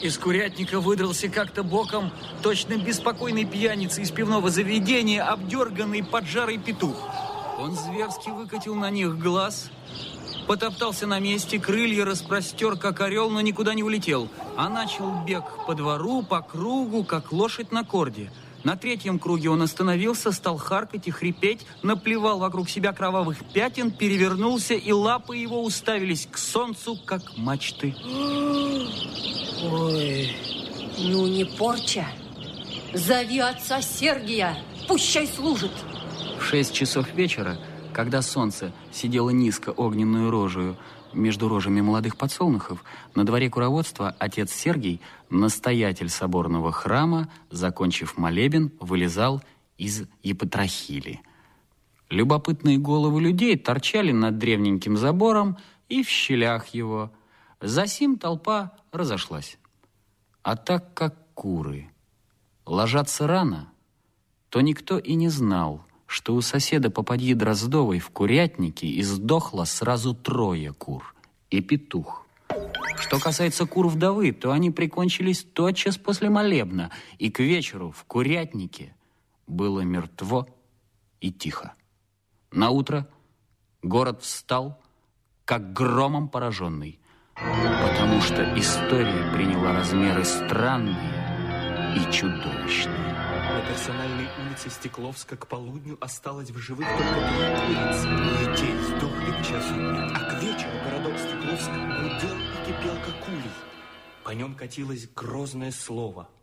Из курятника выдрался как-то боком точно беспокойный пьяница из пивного заведения, обдерганный поджарый петух. Он зверски выкатил на них глаз, потоптался на месте, крылья распростер, как орел, но никуда не улетел, а начал бег по двору, по кругу, как лошадь на корде. На третьем круге он остановился, стал харкать и хрипеть, наплевал вокруг себя кровавых пятен, перевернулся, и лапы его уставились к солнцу, как мачты. Ой, ну не порча. Зови отца Сергия, пущай служит. В 6 часов вечера, когда солнце сидело низко огненную рожею между рожами молодых подсолнухов, на дворе куроводства отец Сергий, настоятель соборного храма, закончив молебен, вылезал из епитрахили. Любопытные головы людей торчали над древненьким забором и в щелях его. Засим толпа разошлась. А так как куры ложатся рано, то никто и не знал, что у соседа попадьи Дроздовой в курятнике издохло сразу 3 кур и петух. Что касается кур вдовы, то они прикончились тотчас после молебна, и к вечеру в курятнике было мертво и тихо. Наутро город встал, как громом пораженный, потому что история приняла размеры странные и чудовищные. На персональной улице Стекловска к полудню осталось в живых только 3 курицы. Детей сдохли к часу дня. А к вечеру городок Стекловск гудел и кипел, как улей. По нем катилось грозное слово